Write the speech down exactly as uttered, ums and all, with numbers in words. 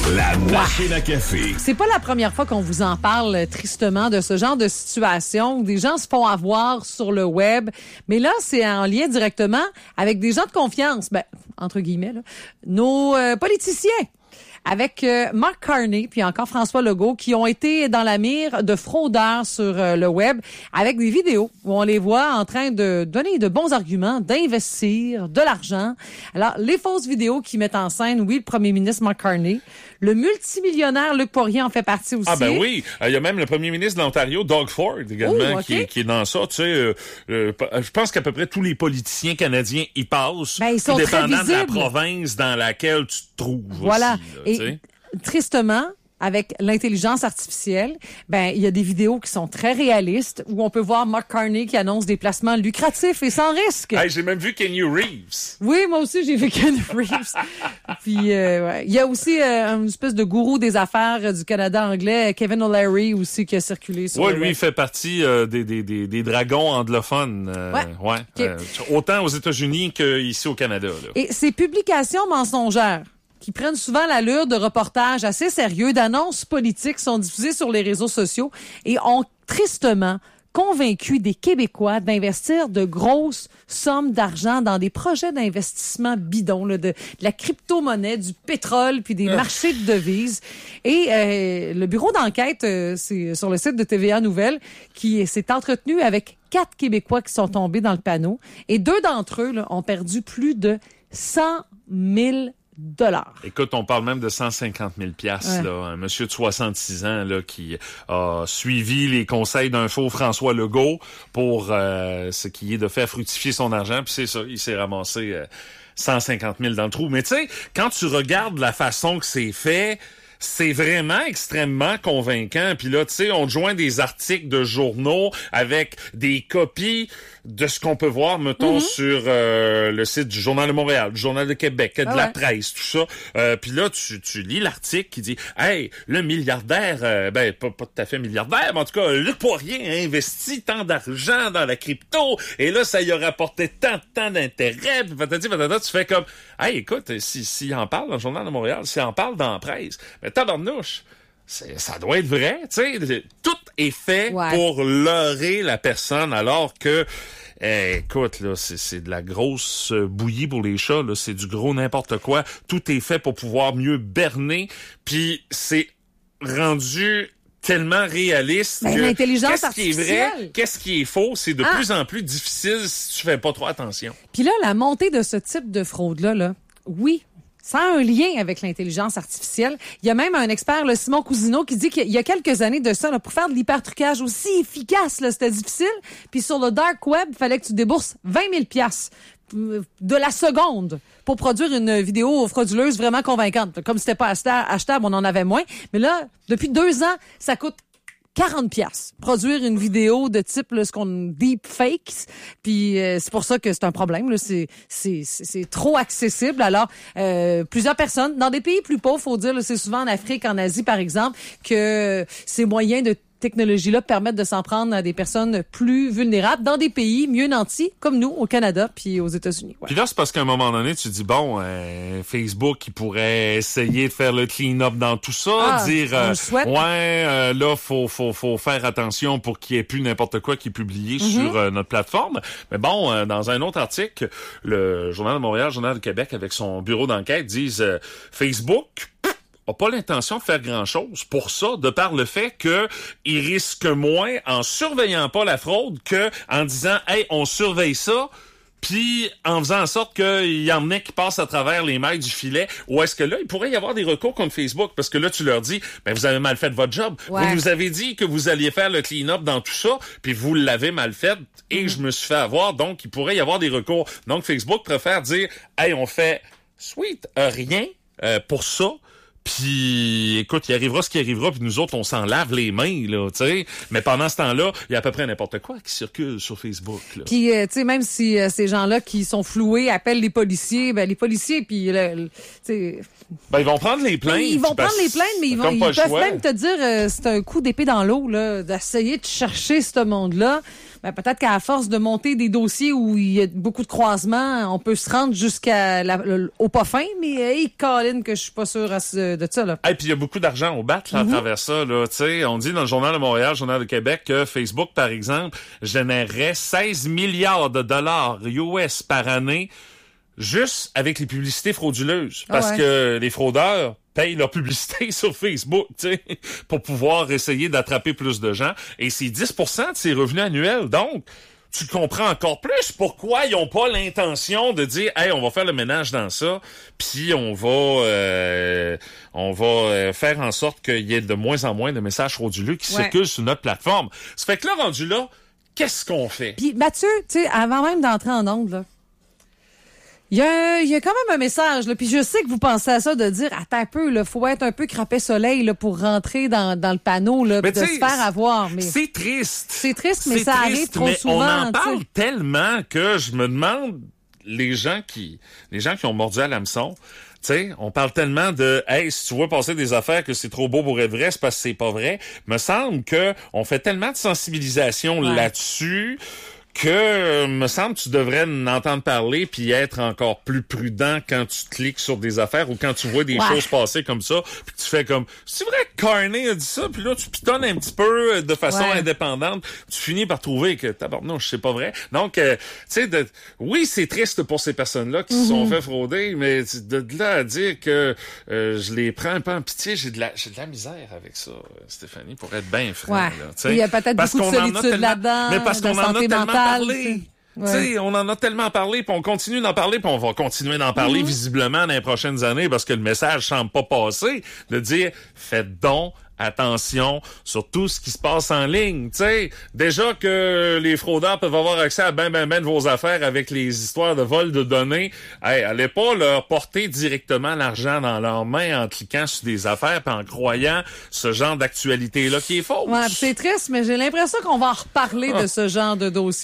La machine à café. C'est pas la première fois qu'on vous en parle euh, tristement de ce genre de situation où des gens se font avoir sur le web. Mais là, c'est en lien directement avec des gens de confiance. Ben, entre guillemets, là, nos euh, politiciens. Avec euh, Mark Carney, puis encore François Legault, qui ont été dans la mire de fraudeurs sur euh, le web, avec des vidéos où on les voit en train de donner de bons arguments, d'investir de l'argent. Alors, les fausses vidéos qui mettent en scène, oui, le premier ministre Mark Carney, le multimillionnaire Luc Poirier en fait partie aussi. Ah ben oui, il y a même le premier ministre de l'Ontario, Doug Ford, également, oh, okay. qui, est, qui est dans ça. Tu sais, euh, euh, je pense qu'à peu près tous les politiciens canadiens y passent, ben, ils sont dépendant très de la province dans laquelle tu te trouves. Voilà. Aussi, là, Et tristement, avec l'intelligence artificielle, ben il y a des vidéos qui sont très réalistes où on peut voir Mark Carney qui annonce des placements lucratifs et sans risque. Hey, j'ai même vu Kenny Reeves. Oui, moi aussi j'ai vu Kenny Reeves. Puis euh, ouais. Il y a aussi euh, une espèce de gourou des affaires euh, du Canada anglais, Kevin O'Leary aussi qui a circulé sur. Oui, le lui web. il fait partie euh, des, des des des dragons anglophones. Euh, ouais. ouais. Okay. Euh, autant aux États-Unis qu'ici au Canada. Là. Et ces publications mensongères qui prennent souvent l'allure de reportages assez sérieux, d'annonces politiques, sont diffusées sur les réseaux sociaux et ont tristement convaincu des Québécois d'investir de grosses sommes d'argent dans des projets d'investissement bidons, là, de, de la crypto-monnaie, du pétrole, puis des marchés de devises. Et euh, le bureau d'enquête, euh, c'est sur le site de T V A Nouvelles, qui s'est entretenu avec quatre Québécois qui sont tombés dans le panneau. Et deux d'entre eux là, ont perdu plus de cent mille dollars. Écoute, on parle même de cent cinquante mille piastres, ouais. là. Un monsieur de soixante-six ans, là, qui a suivi les conseils d'un faux François Legault pour, euh, ce qui est de faire fructifier son argent. Puis c'est ça, il s'est ramassé euh, cent cinquante mille dans le trou. Mais tu sais, quand tu regardes la façon que c'est fait, c'est vraiment extrêmement convaincant. Puis là, tu sais, on joint des articles de journaux avec des copies de ce qu'on peut voir, mettons, mm-hmm. sur euh, le site du Journal de Montréal, du Journal de Québec, de ah la ouais. presse, tout ça. Euh, puis là, tu, tu lis l'article qui dit « Hey, le milliardaire, euh, ben, pas, pas tout à fait milliardaire, mais en tout cas, Luc Poirier a investi tant d'argent dans la crypto, et là, ça y a rapporté tant, tant d'intérêt. » Puis patati, patata, tu fais comme « Hey, écoute, si, si en parle dans le Journal de Montréal, si en parle dans la presse, mais tabarnouche, c'est, ça doit être vrai, tu sais. Tout est fait ouais. pour leurrer la personne, alors que, eh, écoute, là, c'est, c'est de la grosse bouillie pour les chats, là. C'est du gros n'importe quoi. Tout est fait pour pouvoir mieux berner, puis c'est rendu tellement réaliste ben, que l'intelligence qu'est-ce qui est vrai, qu'est-ce qui est faux, c'est de ah. plus en plus difficile si tu fais pas trop attention. Puis là, la montée de ce type de fraude-là, là, oui, ça a un lien avec l'intelligence artificielle. Il y a même un expert, le Simon Cousineau, qui dit qu'il y a quelques années de ça, là, pour faire de l'hypertrucage aussi efficace, là, c'était difficile. Puis sur le dark web, il fallait que tu débourses vingt mille piastres de la seconde pour produire une vidéo frauduleuse vraiment convaincante. Comme c'était pas achetable, on en avait moins. Mais là, depuis deux ans, ça coûte quarante piastres. Produire une vidéo de type là, ce qu'on deep fakes, puis euh, c'est pour ça que c'est un problème. Là, c'est c'est c'est trop accessible. Alors euh, plusieurs personnes dans des pays plus pauvres, faut dire, là, c'est souvent en Afrique, en Asie par exemple, que ces moyens de technologies-là permettent de s'en prendre à des personnes plus vulnérables dans des pays mieux nantis, comme nous, au Canada puis aux États-Unis. Ouais. Puis là, c'est parce qu'à un moment donné, tu dis, bon, euh, Facebook, il pourrait essayer de faire le clean-up dans tout ça, ah, dire, euh, ouais, euh, là, faut, faut, faut faire attention pour qu'il n'y ait plus n'importe quoi qui est publié mm-hmm. sur euh, notre plateforme. Mais bon, euh, dans un autre article, le Journal de Montréal, le Journal de Québec, avec son bureau d'enquête, disent, euh, Facebook a pas l'intention de faire grand-chose pour ça, de par le fait que il risque moins en surveillant pas la fraude que en disant « Hey, on surveille ça », puis en faisant en sorte qu'il y en ait qui passent à travers les mailles du filet, ou est-ce que là, il pourrait y avoir des recours contre Facebook, parce que là, tu leur dis « Ben, vous avez mal fait votre job. Ouais. Vous nous avez dit que vous alliez faire le clean-up dans tout ça, puis vous l'avez mal fait, et mm. je me suis fait avoir, donc il pourrait y avoir des recours. » Donc, Facebook préfère dire « Hey, on fait sweet, euh, rien euh, pour ça. » Puis, écoute, il arrivera ce qui arrivera, puis nous autres, on s'en lave les mains, là, tu sais. Mais pendant ce temps-là, il y a à peu près n'importe quoi qui circule sur Facebook, là. Puis, euh, tu sais, même si euh, ces gens-là qui sont floués appellent les policiers, ben les policiers, puis, tu sais... Ben, ils vont prendre les plaintes. Ils vont prendre les plaintes, mais ils, vont, ils peuvent choix. même te dire, euh, c'est un coup d'épée dans l'eau, là, d'essayer de chercher ce monde-là. Ben, peut-être qu'à force de monter des dossiers où il y a beaucoup de croisements, on peut se rendre jusqu'à la, le, au pas fin, mais hey, Colin, que je suis pas sûre à ce, de ça. Là. Et puis il y a beaucoup d'argent au bat là, mm-hmm. à travers ça. Là, t'sais, on dit dans le Journal de Montréal, le Journal de Québec, que Facebook, par exemple, générerait seize milliards de dollars U S par année juste avec les publicités frauduleuses. Parce ah ouais. que les fraudeurs payent leur publicité sur Facebook, tu sais, pour pouvoir essayer d'attraper plus de gens. Et c'est dix pour cent de ses revenus annuels. Donc, tu comprends encore plus pourquoi ils n'ont pas l'intention de dire « Hey, on va faire le ménage dans ça, puis on va euh, on va euh, faire en sorte qu'il y ait de moins en moins de messages frauduleux qui ouais. circulent sur notre plateforme. » Ça fait que là, rendu là, qu'est-ce qu'on fait? Puis Mathieu, tu sais, avant même d'entrer en onde, là, il y a, il y a quand même un message, là, puis je sais que vous pensez à ça, de dire, attends un peu, là, faut être un peu crapé soleil, là, pour rentrer dans, dans le panneau, là, de se faire avoir. Mais c'est triste. C'est triste, mais c'est ça triste, arrive trop mais souvent. On en parle t'sais. tellement que je me demande, les gens qui, les gens qui ont mordu à l'hameçon, tu sais, on parle tellement de « Hey, si tu vois passer des affaires que c'est trop beau pour être vrai, c'est parce que c'est pas vrai. » Me semble que on fait tellement de sensibilisation ouais. là-dessus que, me semble, tu devrais en entendre parler puis être encore plus prudent quand tu cliques sur des affaires ou quand tu vois des ouais. choses passer comme ça puis que tu fais comme, c'est vrai que Carney a dit ça, puis là, tu pitonnes un petit peu de façon ouais. indépendante, tu finis par trouver que, non, je sais pas vrai. Donc, euh, tu sais, de, oui, c'est triste pour ces personnes-là qui mm-hmm. se sont fait frauder, mais de, de là à dire que euh, je les prends un peu en pitié, j'ai de la j'ai de la misère avec ça, Stéphanie, pour être bien franc. Ouais. Là, il y a peut-être parce beaucoup de solitude là-dedans, mais parce de qu'on en a tellement mentale, parlé. Ouais. T'sais, on en a tellement parlé, puis on continue d'en parler, puis on va continuer d'en parler mm-hmm. visiblement dans les prochaines années parce que le message semble pas passer, de dire faites donc attention sur tout ce qui se passe en ligne. T'sais, déjà que les fraudeurs peuvent avoir accès à ben ben ben de vos affaires avec les histoires de vol de données, hey, allez pas leur porter directement l'argent dans leurs mains en cliquant sur des affaires puis en croyant ce genre d'actualité-là qui est fausse. Ouais, c'est triste, mais j'ai l'impression qu'on va en reparler ah. de ce genre de dossier.